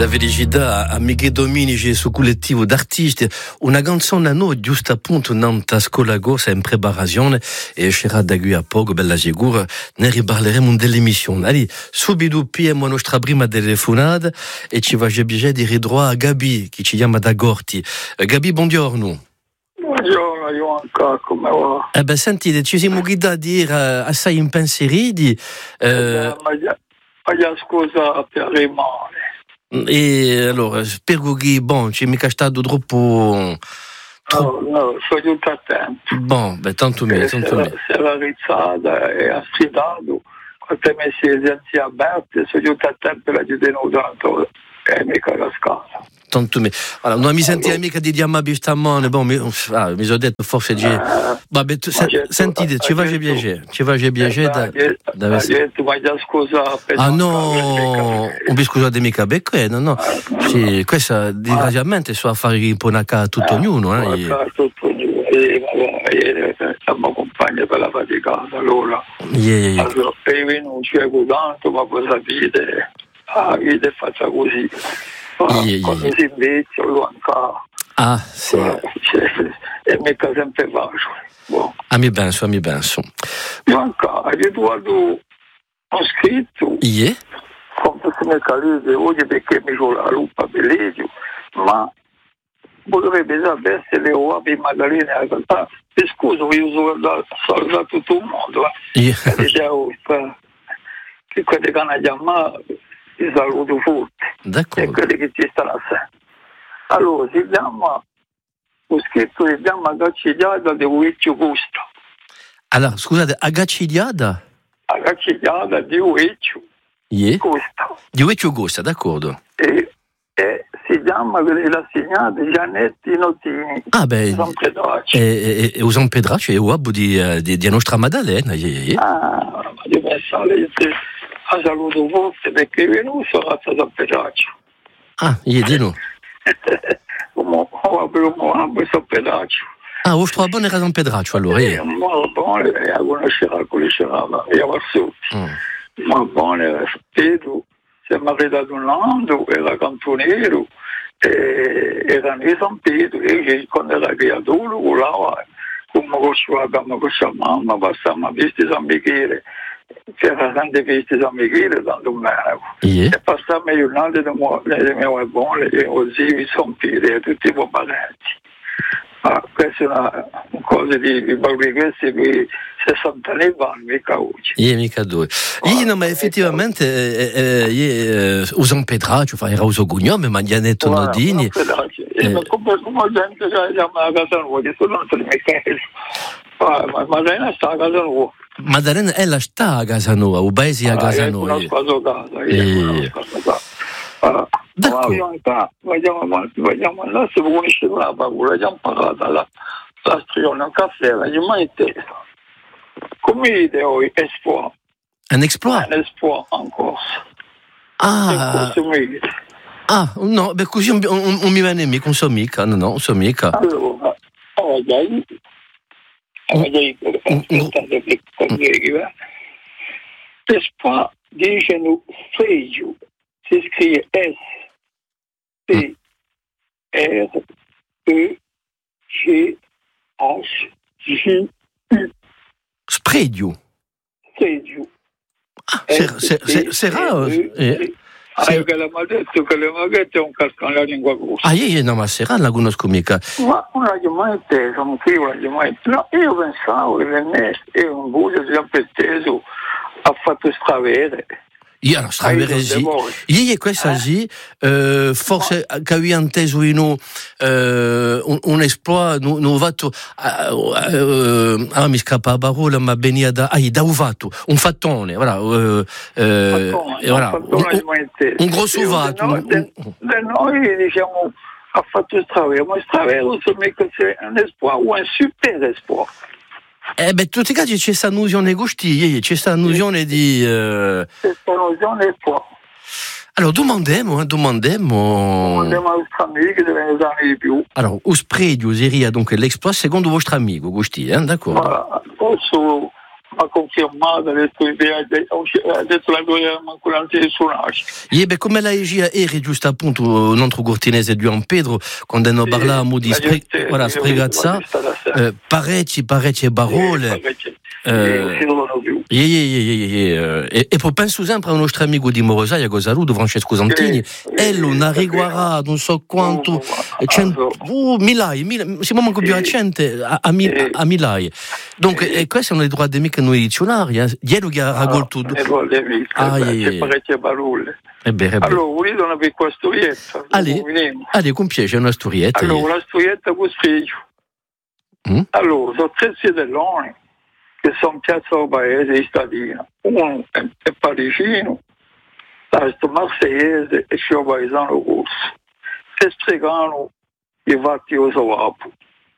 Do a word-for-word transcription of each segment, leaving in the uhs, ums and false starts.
da felicità a Michele Dominici e su collettivo d'artisti, una canzone a noi giusto appunto nanta scuola gossa in preparazione e uscirà da qui a poco, bella sicura, ne riparleremo dell'emissione. Allora, subito piemo la nostra prima telefonata e ci va bisogno di ridroare a Gabi, che ci chiama da Gorti. Gabi, buongiorno. Buongiorno, Ionca, come va? Eh ben, sentite, ci siamo guidati a dire uh, assai impensieriti. Uh, eh, ma già, ma già scusa per rimane. E allora, spero che, bon, ci è mica stato troppo... No, no, sono tutto attento. Bon, beh, tanto meglio, tanto meglio. Si era rizzata e ha sfidato, quante messi esercizi aperti, sono tutto attento per la tenuta, e mica la scala. Tanto meglio. Allora, non mi sentivo mica di diamabile stamane, bon, mi, ah, mi sono detto forse di... Vabbè, tu, se, sentite, ci va piacere, ci va piacere da... Ma già scusa... Ah no, non mi scusate mica perché, no, no. Sì, questa, disgraziatamente, sono affari che pone a casa tutto ognuno, eh. Tutto ognuno, e siamo compagni per la faticata, allora. Yeah. Allora, per venuti è tanto, ma poi sapete, la vita è fatta così. Yeah, quando yeah. si invecchia lo ancora ah sì e mica sempre facile boh. a mi penso a mi penso io ancora io guardo ho scritto yeah. come calise oggi perché mi sono la lupa bellissimo ma potrebbe sapere se le uova magari ne ha ah, scusa io sono salutato tutto il mondo eh. Yeah. che quelli che hanno chiamato ti saluto forte d'accordo. E quelli che ci stanno sempre. Allora si chiama, ho scritto si chiama Agaccigliata di Uecchio Costa. Allora scusate, Agaccigliata? Agaccigliata di Uecchio yeah. Costa. Di Uecchio Costa, d'accordo. E, e si chiama la segnata Gianetti Notini. Ah beh, San Pedraccio. E, e, e San Pedraccio è il web di, di, di nostra Maddalena. Yeah, yeah. Ah, ma io penso che a saluto forte perché è venuto a San Pedraccio. Ah, io di no. Come ho San Pedraccio. Ah, ho trovato buone a San Pedraccio allora. È un buono, a conoscere, conoscere, io ho assunto. Ma buono, Pedro, si è maritato un anno, era cantoniero, era in San Pietro, e quando era creatore, volava, come conosceva, come conosceva mamma, passavamo a Vesti San Michele. C'era tante feste San Michele, tanto bene. Yeah. E passavamo i giornate dei miei buoni, e così San Pietro, e tutti i miei parenti. Ma questa è una cosa di, di questi di sessanta anni, mica oggi. Io mica due. Io no, ma effettivamente eh, eh, eh, San Pedraccio, era uso cognome, ma gli hanno detto Nodini. Eh, come gente che chiama a casa nuova, che sono altri Michele. Ma Maddalena sta a casa nuova. Maddalena ella sta a casa nuova, o paese a casa nuova. Io conosco casa, io conosco casa. Allora, vogliamo avanti, vogliamo andare, se conoscete la paura, abbiamo pagato la, la strione, un caffè, l'abbiamo mai inteso. Come dite voi, esploit? Un exploit? Un esploit in corso. Ah, ah no, beh così non, non, non mi viene mica, non so mica, no, no, non so mica. Allora, oggi, oggi, l'esploit dice no fregio. Si scrive S P R E G H G U. Spredio. Spredio. Ah, c'est rare. Ah, che l'abbiamo detto che l'abbiamo detto è un casco nella lingua russa. Ah, io no, ma Serra non la conosco mica. Ma non l'ho mai inteso, non l'ho mai inteso. No, io pensavo che l'Ernest è un buio sempre teso, ha fatto stravere. Io non straveresi. Io questa sì, eh, forse che avevo inteso in un, eh, un, un esploit, non ho fatto, eh, ah mi scappa la parola, ma veniva da, ah, da un fatto, un fattone, voilà, eh, eh, fattone, voilà, un, un, un grosso fatto. Da noi, noi diciamo, ha fatto stravere, ma stravere è un esploit, o un super esploit. Eh beh, in tutti i casi c'è questa illusione gusti, c'è questa illusione di... Uh... Questa illusione è qua. Allora, domandiamo, eh, domandiamo... Domandiamo ai nostri amici che devono usare di più. Allora, uspredio seria donc l'exploit secondo vostro amico, gusti, eh, d'accordo? Ma posso ha confermato le tue idee, ha detto la tua ancora di suonare. E beh, come la regia era giusto appunto un altro cortinese di Juan Pedro, quando hanno parlato di spre- voilà, spregazza, eh, parecchi, parecchie parole. Eh, e, e, e, e poi penso sempre a un nostro amico di Morosaia, che saluto, Francesco Santini, e lui ha riguardato non so quanto, cento, uh, migliaia, migliaia, siamo manco più a cento, a, a, mil, a migliaia. Dunque, e questi sono i droiti mica noi dizionari, eh? Dietro che ha raccolto tutto. Ah, c'è parecchie parole. E beh, allora, volete una piccola storietta? Allora, con piacere, una storietta. Allora, una storietta con figlio. Mm? Allora, sono tre zitelloni che sono in piazza del paese di Stadina. Uno è, è parigino, l'altro marseillese e c'è un paesano corso. Se stregano i fatti o sovapo.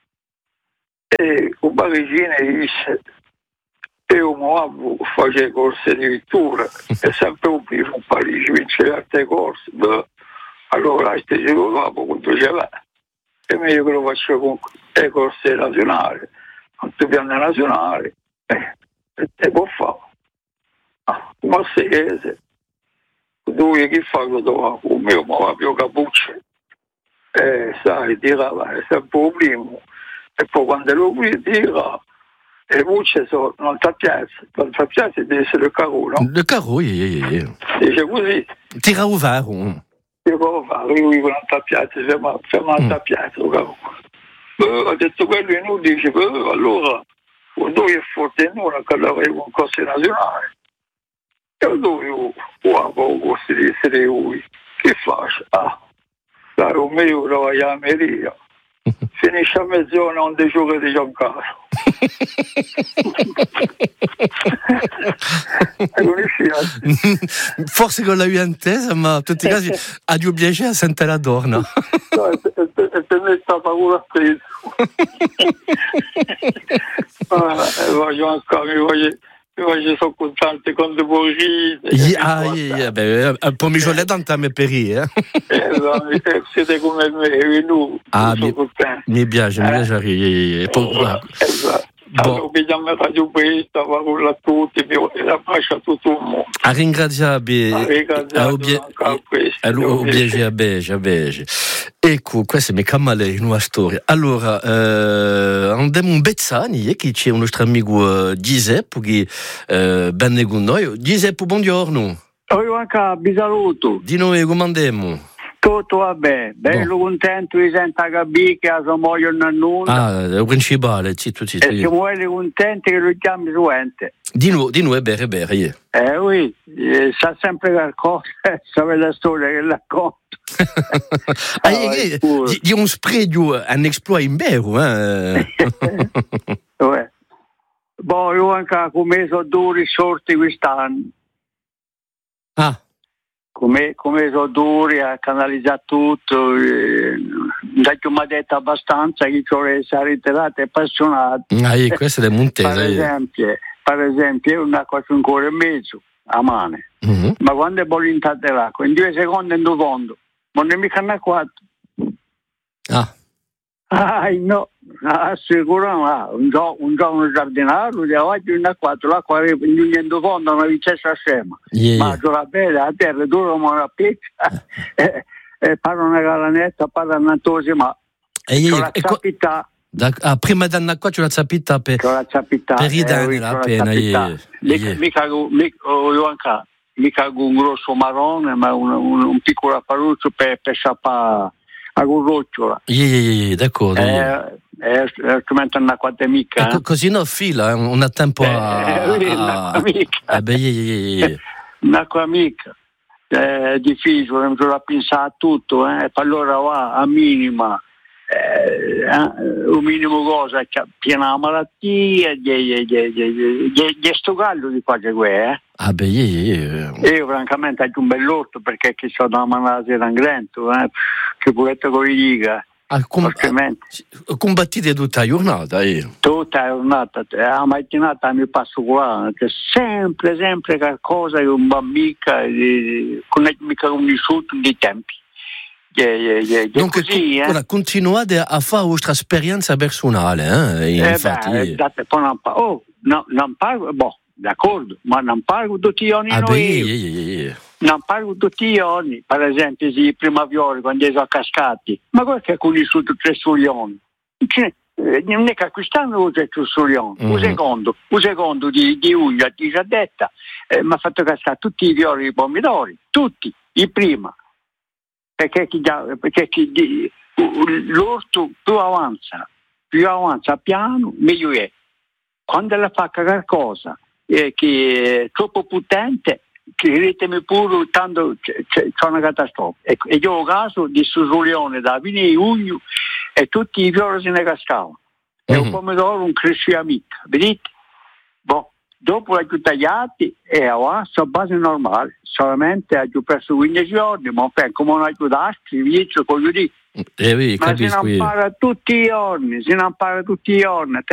E un parigino dice e un uomo faceva corse di pittura e sempre un primo un Parigi vinceva altre corse. Beh, allora questo dice dopo quando ce l'ha e meglio che lo faccio con le corse nazionali quanto piano nazionale eh, e può fare ah, un marseillese dove chi fa dopo il mio ma va più capucce e sai tirava è sempre un primo e poi quando lo tira le bucce sono non tappiazze, non tappiazze deve essere il carro, no? Il carro, yeah, yeah. Dice così. Tira over. Tira over, io non tappiazze, ferma, ferma mm. tappiazze, il carro. Ha detto quello e non dice, allora, quando è forte in una, che l'avevo un corso nazionale, e dove io, guarda, un corso di essere lui, che faccio? Ah, dai, un mio lo vai a Meria. Finisce a mezz'ora non ti gioca di giocare. Forse con la U N T, ma in tutti i casi ha due piacere a sentire la donna. No, e te ne sta paura preso. Voglio ancora, mi voglio... Io sono contento quando vuoi ridere. Ah, yeah, beh, poi mi sono le tante a me per ridere. Eh, siete come me, e noi. Ah, mi, mi piace, eh? mi piace ridere. Esatto. Allora, vediamo Radio Questa, parola a tutti, la pace a tutto il mondo. A ringraziare, a piacere, a piacere, a piacere. Ecco, questa mi cambia in una storia. Allora, eh, andiamo a Bezzani, e qui c'è un nostro amico uh, Giuseppe, che eh, bene con noi. Giuseppe, buongiorno. Io anche, vi saluto. Di noi, come andiamo? Tutto va bene, bello bon. Contento di sentire che che la sua moglie non ha nulla. Ah, è il principale, zitto, zitto. E siamo contenti che lo chiami suente. Di noi, di noi è bene, è bene, yeah. Eh oui, eh, sa sempre qualcosa, sa la storia che racconta. ah, ah, eh, di, di un spredio, un exploit in vero, eh? ouais. Boh, io anche come sono duri sorti quest'anno. Ah. Come, come sono duri a canalizzare tutto, eh, da che mi ha detto abbastanza che ci vorrei essere ritirato e appassionato. Ah, io, questo è montese. Per esempio, per esempio, io un'acqua su un cuore e mezzo a mano, mm-hmm. ma quando è bollentata l'acqua, in due secondi in due fondo, non è mica una quattro. Ah. Ah, no, assicuro, ah, un giorno un, un giardinario di oggi una quattro, l'acqua arriva in due fondo, una vicenda scema. Yeah, ma la bene, a terra dura, ma una pizza, e, e parla una galanetta, parla una tosi, ma e io, la sapita. Ah, prima d'anno qua c'è la sapita per per i danni la pena. Mica, mica, io anche, mica un grosso marrone, ma un, un, un piccolo apparuccio per, per sciappare a gurrocciola. Yeah, yeah, yeah, d'accordo. Eh, è strumento una quattro mica. Eh? Così no fila, un a tempo a... Eh, una amica. Eh, beh, yeah, yeah, yeah. Una amica. È difficile, non ce l'ha pensato tutto, eh. Allora va a minima. Eh, eh, un minimo cosa, cioè, piena malattia, di sto gallo di qua che è, eh. Ah beh, yeah, yeah. Io francamente ho un bell'orto perché chi so da manare rangrento, eh, che volete che vi dica. Ah, com- ah, combattite tutta la giornata, eh. Tutta la giornata, la mattinata mi passo qua, c'è sempre, sempre qualcosa che un bambino, non è mica conosciuto dei tempi. che, che, che Dunque, così, tu, eh. ora, continuate a fare la vostra esperienza personale, eh? Infatti... Eh beh, poi non, oh, no, non pago, boh, d'accordo, ma non pago tutti i giorni ah, noi. beh, eh, eh. Non pago tutti i giorni, per esempio, i prima violi quando sono cascati, ma quello che con i su tre suglioni. Non è che quest'anno c'è il suglione, un Mm-hmm. secondo, un secondo di, di luglio a diciaddetta eh, mi ha fatto cascare tutti i violi di pomidori, tutti, i prima. Perché, chi già, perché chi, di, l'orto più avanza, più avanza piano, meglio è. Quando la fa qualcosa eh, che è troppo potente, credetemi pure, tanto c'è, c'è una catastrofe. E, e io ho caso di susulione da fine di luglio e tutti i fiori se ne cascavano. E Mm-hmm. un pomodoro non cresceva mica, vedete? Boh. Dopo l'ho tagliati e avanza a base normale, solamente ho perso quindici giorni, ma come non aiutarci, visto, voglio dire. Eh, Ma si non capisco io. paga tutti i giorni, si non paga tutti i giorni.